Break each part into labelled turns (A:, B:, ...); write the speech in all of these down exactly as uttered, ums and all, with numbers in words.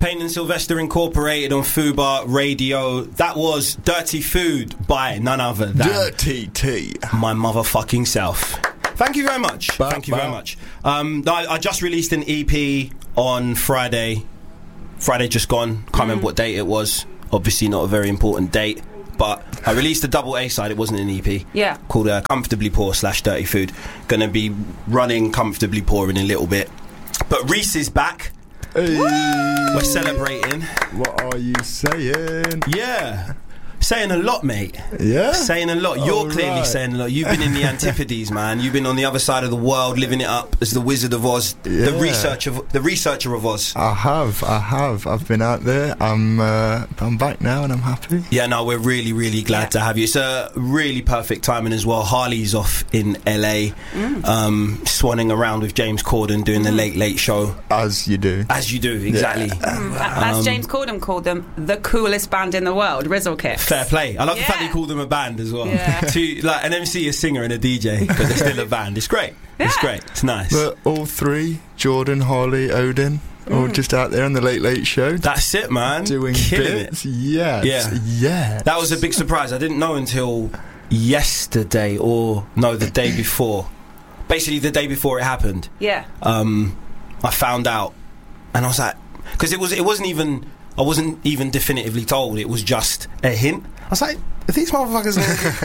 A: Payne and Sylvester Incorporated on Fubar Radio. That was Dirty Food by none other than
B: Dirty T.
A: My motherfucking self. Thank you very much.
B: Bow,
A: Thank you
B: bow.
A: very much. Um, I, I just released an E P on Friday. Friday just gone. Can't mm. remember what date it was. Obviously not a very important date. But I released a double A side. It wasn't an E P.
C: Yeah.
A: Called uh, Comfortably Poor slash Dirty Food. Gonna be running Comfortably Poor in a little bit. But Reese is back.
B: Hey.
A: We're celebrating.
B: What are you saying?
A: Yeah. Saying a lot, mate.
B: Yeah?
A: Saying a lot. You're
B: All
A: clearly
B: right.
A: saying a lot. You've been in the antipodes, man. You've been on the other side of the world, living it up as the Wizard of Oz,
B: Yeah.
A: the researcher, of, the researcher of Oz.
B: I have, I have. I've been out there. I'm, uh, I'm back now, and I'm happy.
A: Yeah, no, we're really, really glad
C: Yeah.
A: to have you. It's a really perfect timing as well. Harley's off in L A,
C: Mm.
A: um, swanning around with James Corden doing the Late Late Show.
B: As you do.
A: As you do, exactly.
C: Mm, As
A: Um,
C: James Corden called them, the coolest band in the world, Rizzle Kicks.
A: Fair play. I love the
C: Yeah.
A: fact that he called them a band as well.
C: Yeah.
A: To, like an M C, a singer, and a D J, but they're still a band. It's great. It's
C: Yeah.
A: great. It's nice.
B: But all three, Jordan, Harley, Odin, all just out there on the Late Late Show.
A: That's it, man.
B: Doing
A: Killing
B: bits.
A: it.
B: Yes.
A: Yeah.
B: Yes.
A: That was a big surprise. I didn't know until yesterday, or no, the day before. Basically, the day before it happened.
C: Yeah.
A: Um, I found out, and I was like, because it was, it wasn't even, I wasn't even definitively told. It was just a hint. I was like, are these motherfuckers?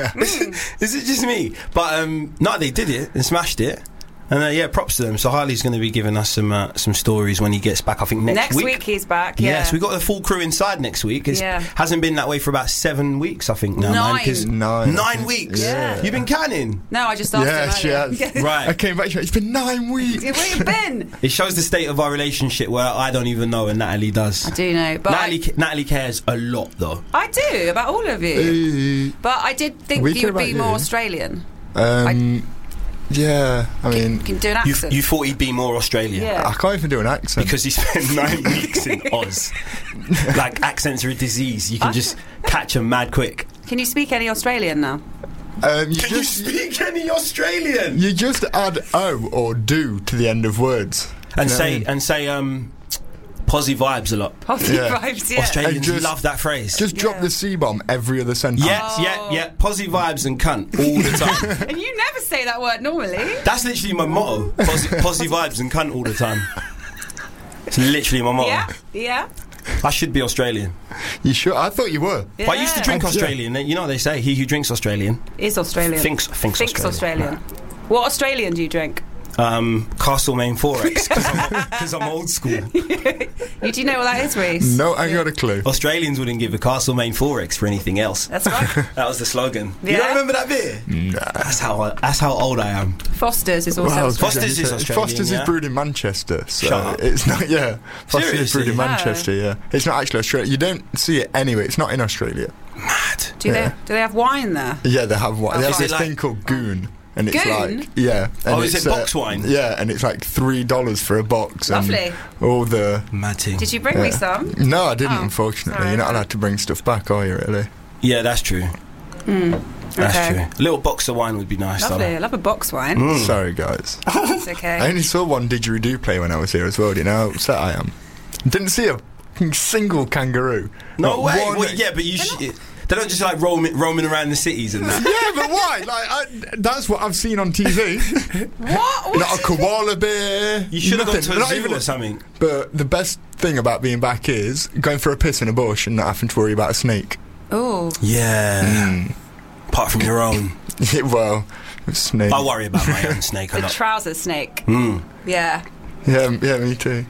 A: Is it just me? But um, no, they did it and smashed it. And uh, yeah, props to them. So Harley's going to be giving us some uh, some stories when he gets back. I think next,
C: Next
A: week.
C: week he's back. Yeah.
A: Yes, we got the full crew inside next week. It
C: Yeah.
A: hasn't been that way for about seven weeks, I think now. Man,
C: Nine.
A: 'cause
B: Nine.
A: nine weeks.
C: Yeah.
A: You've been counting.
C: No, I just asked
B: Yeah,
C: him
B: she
C: earlier.
B: has.
A: Right.
B: I came back to it. It's been nine weeks.
C: Where you been?
A: It shows the state of our relationship where I don't even know and Natalie does.
C: I do know, but
A: Natalie, ca- Natalie cares a lot, though.
C: I, I do about all of you.
B: Hey.
C: But I did think
B: We
C: you
B: care
C: would be
B: about
C: more
B: you.
C: Australian.
B: Um, yeah, I mean,
C: You can do an
A: You,
C: accent.
A: you thought he'd be more Australian.
C: Yeah.
B: I can't even do an accent.
A: Because he spent nine weeks in Oz. Like, accents are a disease. You can
C: I-
A: just catch them mad quick.
C: Can you speak any Australian now?
B: um, you
A: Can
B: just
A: you speak any Australian?
B: you just add o or do to the end of words.
A: And
B: You know
A: say
B: what I mean?
A: and say um, posy vibes a lot.
C: Positive
B: Yeah.
C: vibes, yeah.
A: Australians
B: And just-
A: love that phrase.
B: Just drop
C: Yeah.
B: the C bomb every other sentence.
A: yeah,
C: Oh.
A: yeah, yeah. Posy vibes and cunt all the time.
C: And you never say that word normally.
A: That's literally my motto. Posy, posy vibes and cunt all the time. It's literally my motto.
C: Yeah, yeah.
A: I should be Australian.
B: You sure? I thought you were.
A: But I used to drink
B: Yeah.
A: Australian. You know what they say? He who drinks Australian
C: Is Australian.
A: thinks thinks,
C: Thinks
A: Australian.
C: Australian. What Australian do you drink?
A: Um, Castlemaine Forex because I'm, I'm old school.
C: You do you know what that is, Reese?
B: No, I got a clue.
A: Australians wouldn't give a Castlemaine Forex for anything else.
C: That's right.
A: That was the slogan. You
C: Yeah.
A: don't remember that bit?
B: Nah.
A: That's how I, that's how old I am.
C: Foster's is also
B: Well,
C: Australian.
A: Foster's is Australian,
B: Foster's
A: yeah?
B: is brewed in Manchester, so
A: Shut up.
B: it's not. Yeah, Foster's is brewed in
A: Seriously?
B: Manchester. Yeah, it's not actually Australia. You don't see it anyway. It's not in Australia.
A: Mad.
C: Do
B: Yeah.
C: they do they have wine there?
B: Yeah, they have one.
C: Oh,
B: They have
C: fine.
B: this
A: Is it
B: thing called Goon, and it's
C: Goon?
B: like yeah. And
A: Oh, is
B: it's,
A: it box wine?
B: Yeah, and it's like three dollars for a box.
C: Lovely.
B: And all the.
A: Mad thing.
C: Did you bring me
B: Yeah.
C: some?
B: No, I didn't.
C: Oh,
B: Unfortunately,
C: sorry.
B: you're not allowed to bring stuff back, are you? Really?
A: Yeah, that's true. That's
C: Okay.
A: true. A little box of wine would be nice.
C: Lovely.
A: though.
C: I love a box wine.
A: Mm.
B: Sorry, guys.
C: It's
B: I
C: okay.
B: only saw one didgeridoo play when I was here as well. Do you know how upset I am? Didn't see a fucking single kangaroo.
A: No
B: Not
A: way.
B: one-
A: Well, yeah, but you. Sh- they don't just like roaming, roaming around the cities and that.
B: Yeah, but why? Like, I, that's what I've seen on T V.
C: What?
B: Not a koala bear.
A: You should have gone
B: nothing.
A: to a
B: Not
A: zoo
B: even
A: or something.
B: But the best thing about being back is going for a piss in a bush and not having to worry about a snake.
C: Oh.
A: Yeah.
B: Mm.
A: Apart from your own.
B: Yeah, well, a snake.
A: I worry about my own snake a
C: The
A: lot.
C: trouser snake.
A: Mm.
C: Yeah.
B: Yeah, m- yeah, me too.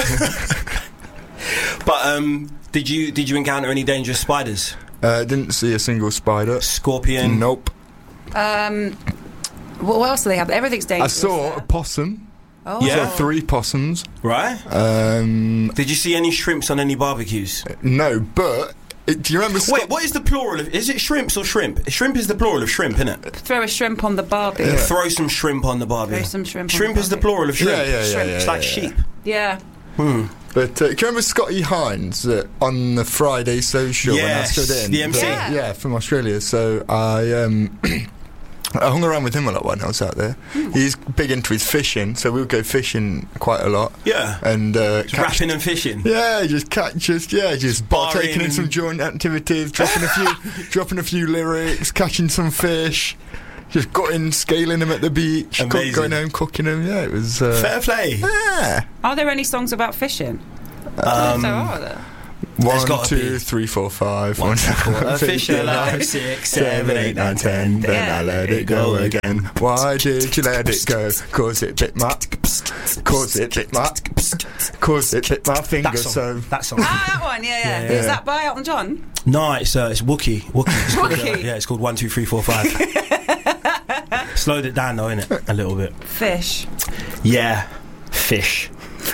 A: But um, did you did you encounter any dangerous spiders?
B: Uh, didn't see a single spider.
A: Scorpion.
B: Nope.
C: Um. What, what else do they have? Everything's
B: I
C: dangerous.
B: saw a
C: there.
B: possum.
C: Oh.
A: Yeah.
B: Saw three possums.
A: Right?
B: Um,
A: Did you see any shrimps on any barbecues?
B: no, but it, do you remember? Scott-
A: Wait, what is the plural of? Is it shrimps or shrimp? Shrimp is the plural of shrimp, isn't it?
C: Throw a shrimp on the barbie.
B: Yeah.
A: Throw some shrimp on the barbie.
C: Throw some shrimp on
A: Shrimp
C: the
A: is the
C: barbie.
A: plural of shrimp.
B: Yeah, yeah, yeah,
C: Shrimp.
B: yeah,
A: It's
B: yeah,
A: like
B: yeah.
A: sheep.
C: Yeah.
A: Hmm.
B: But uh, do you remember Scotty Hines that on the Friday social
A: Yes,
B: when I stood in?
A: the M C.
B: But-
C: Yeah.
B: yeah, from Australia. So I um, I hung around with him a lot when I was out there.
C: Mm.
B: He's big into his fishing, so we'll go fishing quite a lot.
A: Yeah.
B: And uh,
A: Just
B: catch,
A: rapping and fishing.
B: yeah, just catch, just yeah, just
A: Barring
B: partaking in
A: and-
B: some joint activities, dropping a few, dropping a few lyrics, catching some fish. Just got in, scaling them at the beach, cook,
A: Amazing.
B: going home, cooking them. Yeah, it was. Uh,
A: Fair play.
B: yeah.
C: Are there any songs about fishing?
A: Um,
C: so are there?
A: There's
B: One,
A: gotta
B: two,
A: be.
B: three, four, five.
A: One,
B: One,
A: two, four, a
B: three,
A: fish
B: four,
A: alive,
B: five,
A: six, seven, eight, nine,
B: ten. Then
C: Yeah.
B: I let it go again. Why did you let it go? Cause it bit my, cause it bit my, cause it bit my finger.
A: That
B: So
A: song. That song.
C: Ah, that one, yeah, yeah.
A: Yeah,
C: Is
B: yeah.
C: that by Elton John?
A: No, it's uh, it's Wookie. Wookie. It's called, uh,
C: Wookie.
A: yeah, it's called one, two, three, four, five. Slowed it down though, innit? A little bit.
C: Fish.
A: Yeah, fish.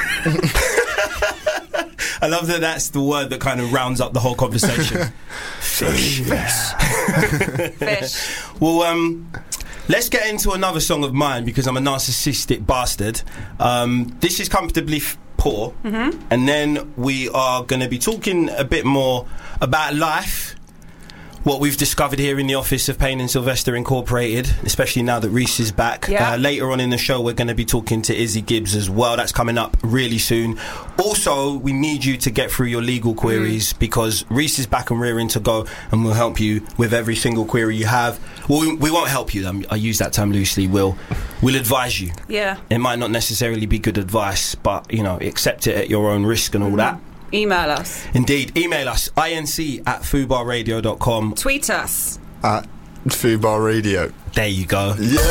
A: I love that. That's the word that kind of rounds up the whole conversation. Fish.
C: Fish.
A: Well, um, let's get into another song of mine because I'm a narcissistic bastard. Um, this is Comfortably F- Poor,
C: Mm-hmm.
A: and then we are going to be talking a bit more about life. What we've discovered here in the office of Payne and Sylvester Incorporated, especially now that Reese is back.
C: Yeah.
A: Uh, later on in the show, we're going to be talking to Izzy Gibbs as well. That's coming up really soon. Also, we need you to get through your legal queries because Reese is back and rearing to go, and we'll help you with every single query you have. Well, we, we won't help you. Um, I use that term loosely. We'll, we'll advise you.
C: Yeah.
A: It might not necessarily be good advice, but, you know, accept it at your own risk and all that.
C: Email us.
A: Indeed. Email us, inc at fubar radio dot com.
C: Tweet us.
B: at Fubar Radio.
A: There you go.
B: Yeah.